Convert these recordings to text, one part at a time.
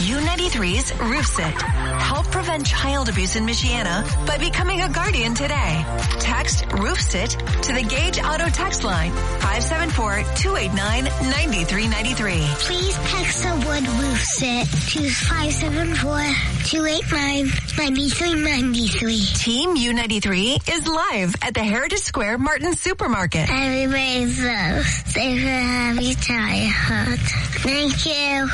U93's Roof Sit. Help prevent child abuse in Michiana by becoming a guardian today. Text Roof Sit to the Gage Auto text line 574-289-9393. Please text the word Roof Sit to 574-289-9393. Team U93 is live at the Heritage Square Martin Supermarket. Everybody's safe and happy childhood. Thank you.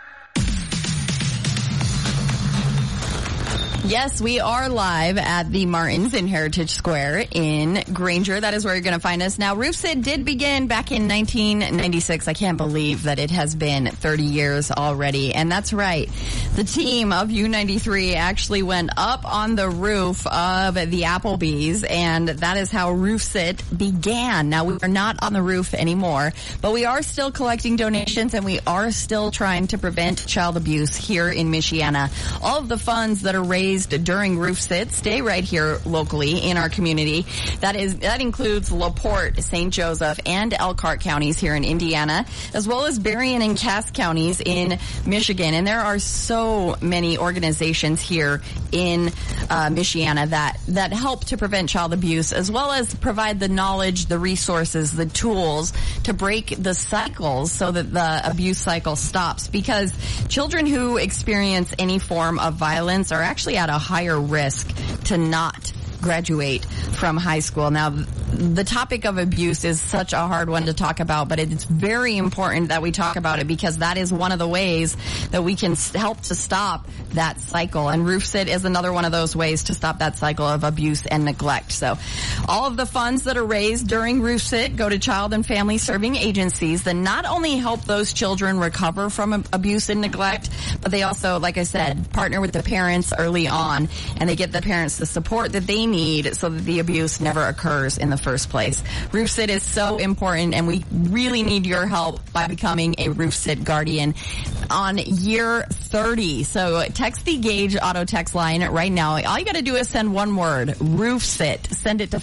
Yes, we are live at the Martins in Heritage Square in Granger. That is where you're going to find us. Now, Roof Sit did begin back in 1996. I can't believe that it has been 30 years already. And that's right. The team of U93 actually went up on the roof of the Applebee's, and that is how Roof Sit began. Now, we are not on the roof anymore, but we are still collecting donations, and we are still trying to prevent child abuse here in Michiana. All of the funds that are raised during Roof Sit stay right here locally in our community. That includes LaPorte, St. Joseph, and Elkhart counties here in Indiana, as well as Berrien and Cass counties in Michigan. And there are so many organizations here in Michiana that help to prevent child abuse, as well as provide the knowledge, the resources, the tools to break the cycles so that the abuse cycle stops. Because children who experience any form of violence are actually at a higher risk to not graduate from high school. Now, the topic of abuse is such a hard one to talk about, but it's very important that we talk about it because that is one of the ways that we can help to stop that cycle. And Roof Sit is another one of those ways to stop that cycle of abuse and neglect. So all of the funds that are raised during Roof Sit go to child and family serving agencies that not only help those children recover from abuse and neglect, but they also, like I said, partner with the parents early on, and they get the parents the support that they need so that the abuse never occurs in the first place. Roof Sit is so important, and we really need your help by becoming a Roof Sit guardian on year 30. So text the Gage Auto text line right now. All you got to do is send one word, Roof Sit. Send it to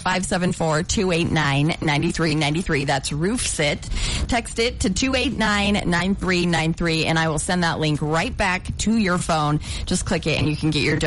574-289-9393. That's Roof Sit. Text it to 289-9393, and I will send that link right back to your phone. Just click it, and you can get your